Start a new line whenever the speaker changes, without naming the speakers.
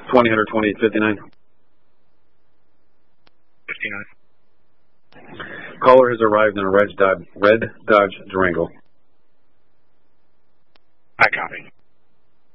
20 20 59.
59.
Caller has arrived in a red Dodge Durango.
I copy.